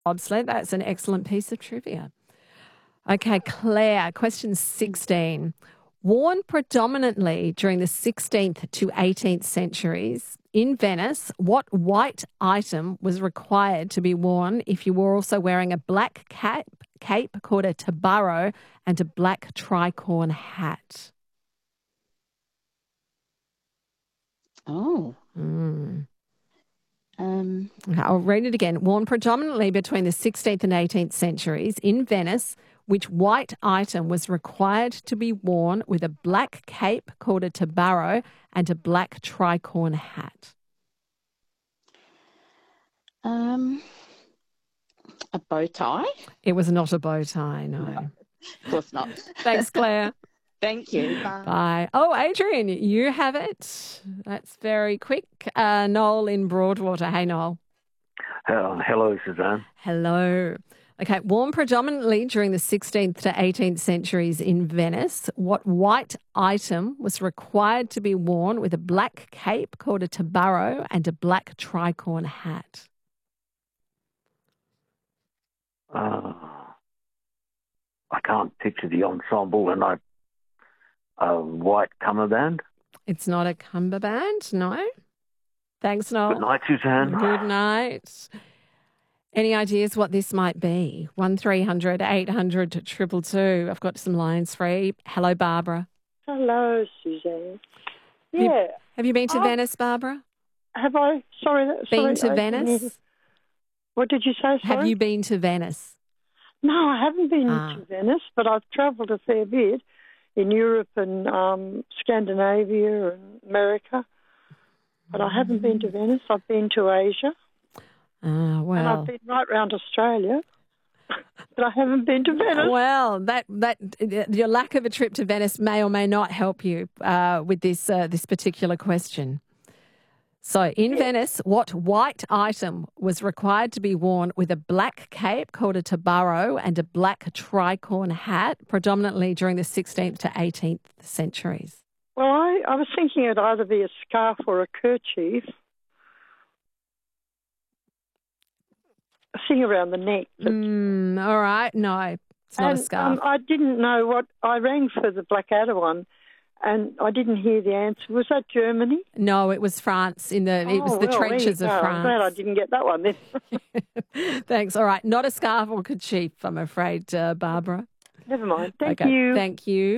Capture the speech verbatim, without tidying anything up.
bobsled. That's an excellent piece of trivia. Okay, Claire, question sixteen. Worn predominantly during the sixteenth to eighteenth centuries, in Venice, what white item was required to be worn if you were also wearing a black cape, cape called a tabarro and a black tricorn hat? Oh. Mm. Um, Okay, I'll read it again. Worn predominantly between the sixteenth and eighteenth centuries, in Venice, which white item was required to be worn with a black cape called a tabarro and a black tricorn hat? um, a bow tie? It was not a bow tie, no. No, of course not. Thanks, Claire. Thank you. Bye. Bye. Oh, Adrian, you have it. That's very quick. Uh, Noel in Broadwater. Hey, Noel. Uh, hello, Suzanne. Hello. Okay, worn predominantly during the sixteenth to eighteenth centuries in Venice, what white item was required to be worn with a black cape called a tabarro and a black tricorn hat? Uh, I can't picture the ensemble, and I a white cummerbund. It's not a cummerbund, no. Thanks, Noel. Good night, Suzanne. Good night. Any ideas what this might be? one three hundred eight hundred two two two. I've got some lines free. Hello, Barbara. Hello, Suzanne. Have you- Yeah. Have you been to Oh. Venice, Barbara? Have I? Sorry. that- Been sorry, to I didn't hear- Venice? What did you say? Sorry? Have you been to Venice? No, I haven't been Ah. to Venice, but I've travelled a fair bit in Europe and um, Scandinavia and America. But I haven't been to Venice. I've been to Asia. Ah, And well. I've been right round Australia. But I haven't been to Venice. Well, that that your lack of a trip to Venice may or may not help you uh, with this uh, this particular question. So, in Venice, what white item was required to be worn with a black cape called a tabarro and a black tricorn hat, predominantly during the sixteenth to eighteenth centuries? Well, I, I was thinking it'd either be a scarf or a kerchief. A thing around the neck. But, Mm, all right, no, it's not and, a scarf. Um, I didn't know what... I rang for the Blackadder one, and I didn't hear the answer. Was that Germany? No, it was France. In the it was Oh, the well, trenches there of you go. France. I'm glad I didn't get that one then. Thanks. All right, not a scarf or kerchief, I'm afraid, uh, Barbara. Never mind. Thank Okay, you. Thank you.